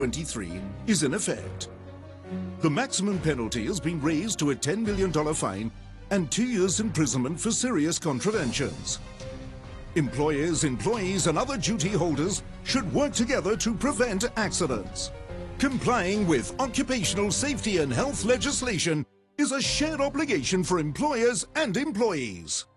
23 is in effect. The maximum penalty has been raised to a $10 million fine and 2 years imprisonment for serious contraventions. Employers, employees and other duty holders should work together to prevent accidents. Complying with occupational safety and health legislation is a shared obligation for employers and employees.